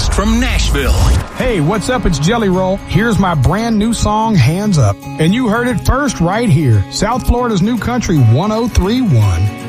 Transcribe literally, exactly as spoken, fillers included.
Podcast from Nashville. Hey, what's up? It's Jelly Roll. Here's my brand new song, Hands Up. And you heard it first right here. South Florida's New Country one oh three point one.